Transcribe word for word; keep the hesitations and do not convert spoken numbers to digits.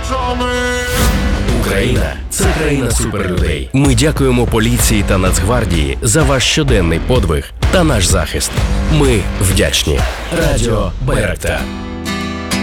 що ми. Україна – це країна суперлюдей. Ми дякуємо поліції та Нацгвардії за ваш щоденний подвиг та наш захист. Ми вдячні. Радіо Байрактар.